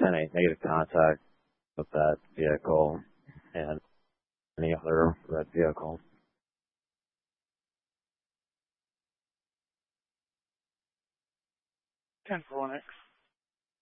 any negative contact with that vehicle and any other red vehicle. 10-4 next.